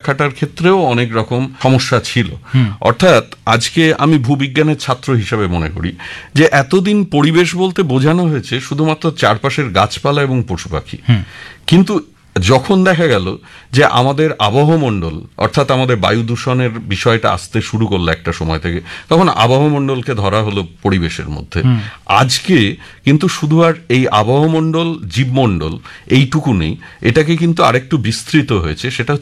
ব্যাখ্যাটার ক্ষেত্রেও অনেক রকম সমস্যা ছিল। অর্থাৎ আজকে আমি ভূবিজ্ঞানের ছাত্র হিসেবে মনে করি যে এতদিন পরিবেশ বলতে বোঝানো হয়েছে শুধুমাত্র চারপাশের গাছপালা এবং পশু পাখি, কিন্তু যখন দেখা গেল যে আমাদের আবহমণ্ডল অর্থাৎ আমাদের বায়ু দূষণের বিষয়টা আসতে শুরু করলো একটা সময় থেকে, তখন আবহমণ্ডলকে ধরা হলো পরিবেশের মধ্যে। আজকে কিন্তু শুধু আর এই আবহমণ্ডল জীবমণ্ডল এইটুকু নেই, এটাকে কিন্তু আরেকটু বিস্তৃত হয়েছে, সেটা